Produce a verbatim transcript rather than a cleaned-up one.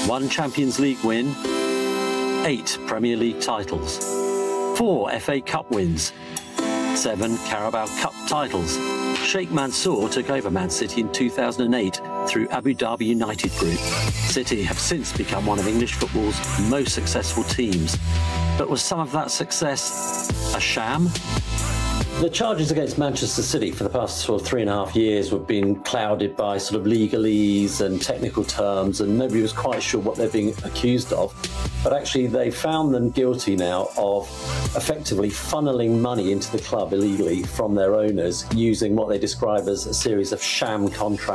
one Champions League win, eight Premier League titles, four F A Cup wins, seven Carabao Cup titles. Sheikh Mansour took over Man City in two thousand eight through Abu Dhabi United Group. City have since become one of English football's most successful teams. But was some of that success a sham? The charges against Manchester City for the past sort of three and a half years have been clouded by sort of legalese and technical terms, and nobody was quite sure what they're being accused of. But actually, they found them guilty now of effectively funneling money into the club illegally from their owners using what they describe as a series of sham contracts.